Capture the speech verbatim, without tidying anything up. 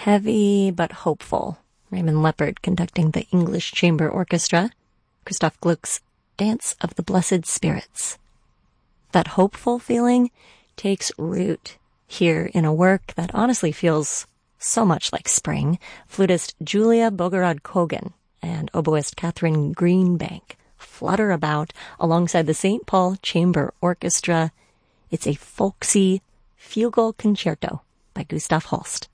Heavy but hopeful. Raymond Leppard conducting the English Chamber Orchestra. Christoph Gluck's Dance of the Blessed Spirits. That hopeful feeling takes root here in a work that honestly feels so much like spring. Flutist Julia Bogorod-Kogan and oboist Catherine Greenbank flutter about alongside the Saint Paul Chamber Orchestra. It's a folksy fugal concerto by Gustav Holst.